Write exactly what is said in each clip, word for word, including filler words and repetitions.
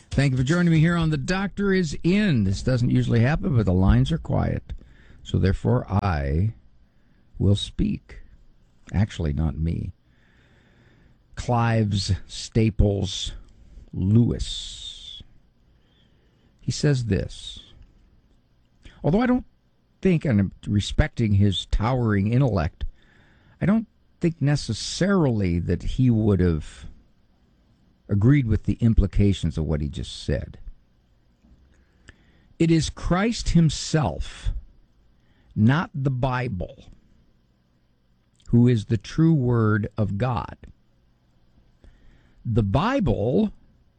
Thank you for joining me here on The Doctor Is In. This doesn't usually happen, but the lines are quiet. So therefore, I will speak. Actually, not me. Clives Staples Lewis. He says this. Although I don't think, and I'm respecting his towering intellect, I don't think necessarily that he would have agreed with the implications of what he just said. It is Christ himself, not the Bible, who is the true word of God. The Bible,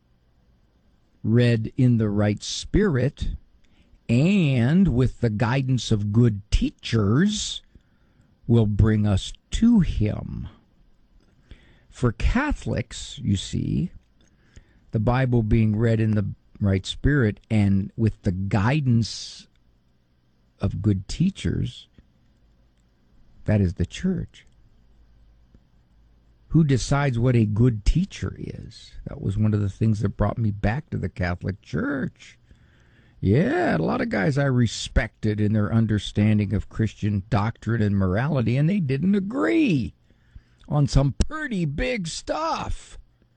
read in the right spirit and with the guidance of good teachers, will bring us to him. For Catholics, you see, the Bible being read in the right spirit and with the guidance of good teachers, that is the church. Who decides what a good teacher is? That was one of the things that brought me back to the Catholic Church. Yeah, a lot of guys I respected in their understanding of Christian doctrine and morality, and they didn't agree on some pretty big stuff.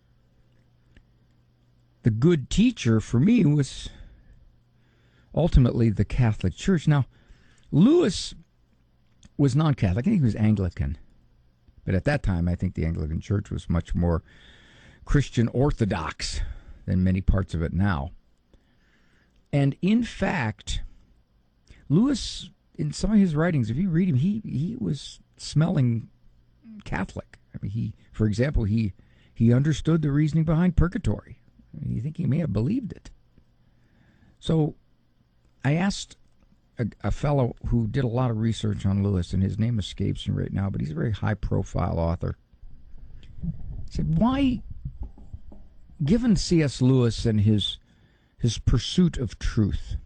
The good teacher for me was ultimately the Catholic Church. Now, Lewis was non-Catholic. I think he was Anglican. But at that time, I think the Anglican Church was much more Christian Orthodox than many parts of it now. And in fact, Lewis, in some of his writings, if you read him, he, he was smelling Catholic. I mean, he, for example, he he understood the reasoning behind purgatory. I mean, you think he may have believed it. So I asked a, a fellow who did a lot of research on Lewis, and his name escapes me right now, but he's a very high-profile author. I said, why, given C S. Lewis and his his pursuit of truth,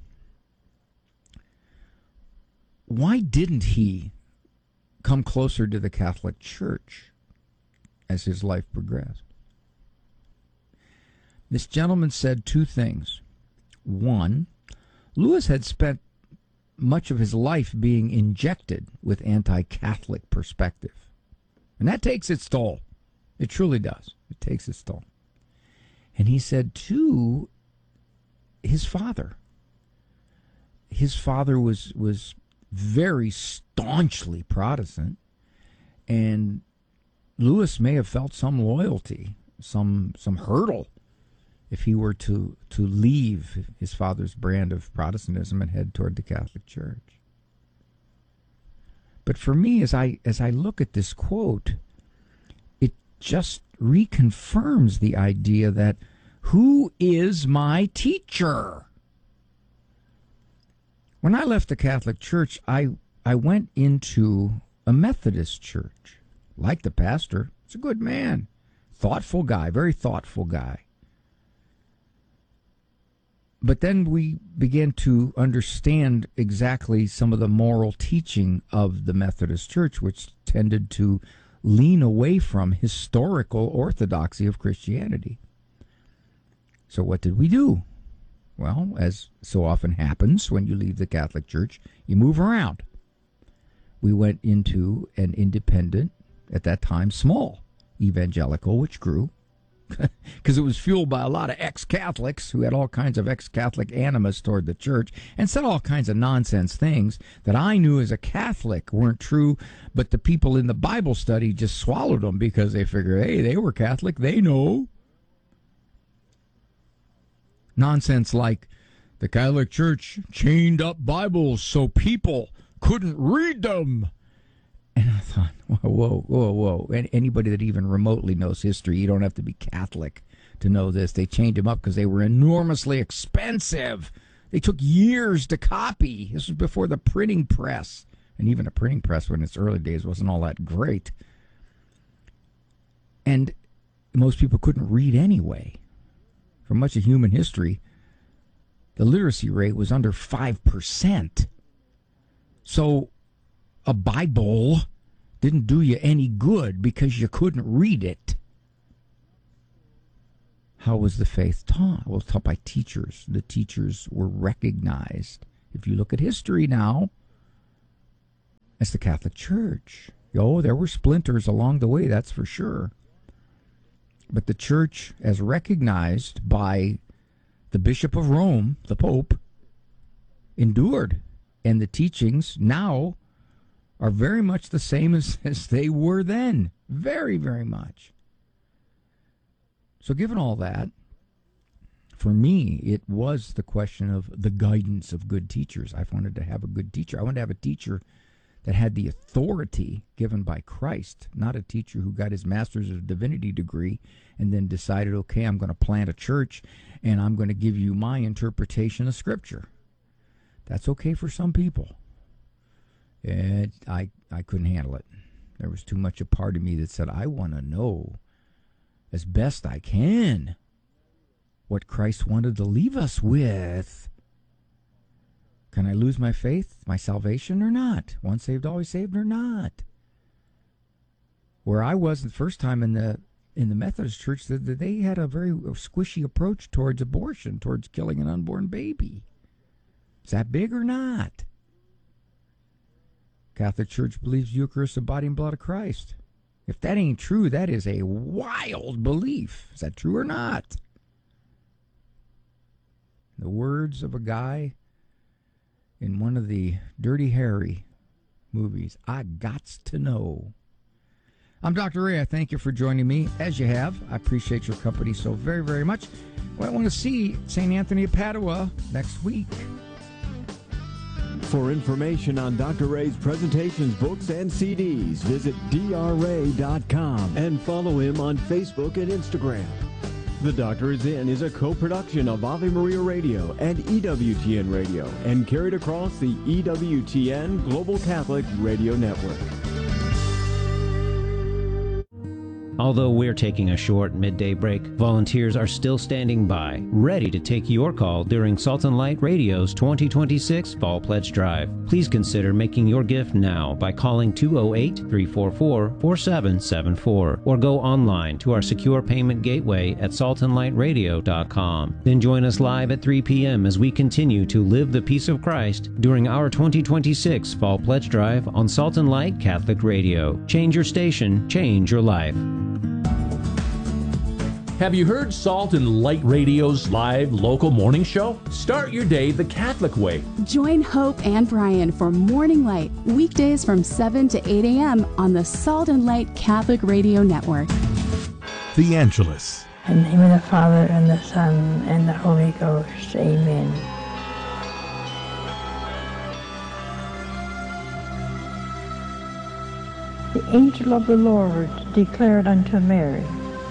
why didn't he come closer to the Catholic Church as his life progressed? This gentleman said two things. One, Lewis had spent much of his life being injected with anti-Catholic perspective. And that takes its toll. It truly does. It takes its toll. And he said, two, his father. His father was was very staunchly Protestant, and Lewis may have felt some loyalty, some some hurdle, if he were to, to leave his father's brand of Protestantism and head toward the Catholic Church. But for me, as I as I look at this quote, it just reconfirms the idea that who is my teacher? When I left the Catholic Church, I I went into a Methodist church. Like the pastor, he's a good man, thoughtful guy, very thoughtful guy. But then we began to understand exactly some of the moral teaching of the Methodist Church, which tended to lean away from historical orthodoxy of Christianity. So what did we do? Well, as so often happens when you leave the Catholic Church, you move around. We went into an independent, at that time, small evangelical, which grew, because it was fueled by a lot of ex-Catholics who had all kinds of ex-Catholic animus toward the church and said all kinds of nonsense things that I knew as a Catholic weren't true, but the people in the Bible study just swallowed them because they figured, hey, they were Catholic, they know. Nonsense like the Catholic Church chained up Bibles so people couldn't read them. And I thought, whoa, whoa, whoa, whoa. And anybody that even remotely knows history, you don't have to be Catholic to know this. They chained them up because they were enormously expensive. They took years to copy. This was before the printing press. And even a printing press, when its early days, wasn't all that great. And most people couldn't read anyway. For much of human history, the literacy rate was under five percent. So a Bible didn't do you any good because you couldn't read it. how was the faith taught? Well, taught by teachers. The teachers were recognized. If you look at history now, as the Catholic Church. Oh, there were splinters along the way, that's for sure. But the Church, as recognized by the Bishop of Rome, the Pope, endured. And the teachings now are very much the same as, as they were then. Very, very much. So given all that, for me, it was the question of the guidance of good teachers. I wanted to have a good teacher. I wanted to have a teacher that had the authority given by Christ, not a teacher who got his Master's of Divinity degree and then decided, okay, I'm going to plant a church and I'm going to give you my interpretation of Scripture. That's okay for some people. It, I, I couldn't handle it. There was too much a part of me that said, I want to know as best I can what Christ wanted to leave us with. Can I lose my faith, my salvation, or not? Once saved, always saved, or not? Where I was the first time in the in the Methodist Church, that they had a very squishy approach towards abortion, towards killing an unborn baby. Is that big or not? Catholic Church believes Eucharist, the body and blood of Christ. If that ain't true, that is a wild belief. Is that true or not? The words of a guy in one of the Dirty Harry movies, I gots to know. I'm Doctor Ray. I thank you for joining me, as you have. I appreciate your company so very, very much. Well, I want to see Saint Anthony of Padua next week. For information on Doctor Ray's presentations, books, and C Ds, visit d r ray dot com and follow him on Facebook and Instagram. The Doctor Is In is a co-production of Ave Maria Radio and E W T N Radio and carried across the E W T N Global Catholic Radio Network. Although we're taking a short midday break, volunteers are still standing by, ready to take your call during Salt and Light Radio's twenty twenty-six Fall Pledge Drive. Please consider making your gift now by calling two oh eight, three four four, four seven seven four or go online to our secure payment gateway at salt and light radio dot com. Then join us live at three p.m. as we continue to live the peace of Christ during our twenty twenty-six Fall Pledge Drive on Salt and Light Catholic Radio. Change your station, change your life. Have you heard Salt and Light Radio's live local morning show? Start your day the Catholic way. Join Hope and Brian for Morning Light, weekdays from seven to eight a.m. on the Salt and Light Catholic Radio Network. The Angelus. In the name of the Father, and the Son, and the Holy Ghost. Amen. The angel of the Lord declared unto Mary,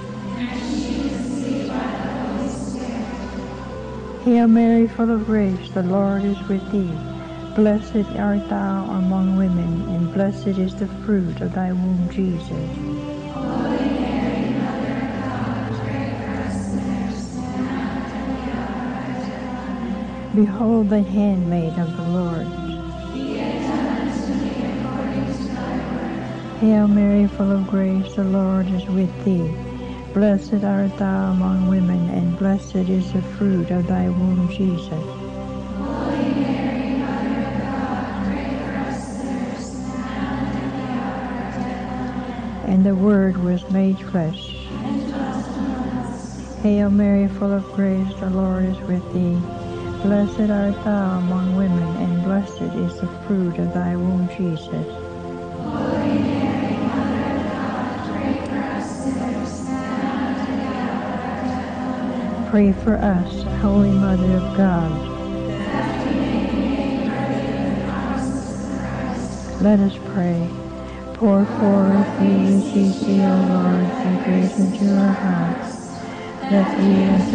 Hail Mary, full of grace, the Lord is with thee. Blessed art thou among women, and blessed is the fruit of thy womb, Jesus. Holy Mary, Mother of God, pray for us sinners, now and at the hour of our death. Behold the handmaid of the Lord. Be it done unto me according to thy word. Hail Mary, full of grace, the Lord is with thee. Blessed art thou among women, and blessed is the fruit of thy womb, Jesus. Holy Mary, Mother of God, pray for us sinners, now and at the hour of our death. And the Word was made flesh. And dwelt among us. Hail Mary, full of grace, the Lord is with thee. Blessed art thou among women, and blessed is the fruit of thy womb, Jesus. Holy Mary, Mother of God, pray for us sinners, now and at the hour of our death. Pray for us, Holy Mother of God. That we may be made worthy of the promises of Christ. Let us pray. Pour forth, we beseech thee, O Lord, thy grace into our hearts, that we,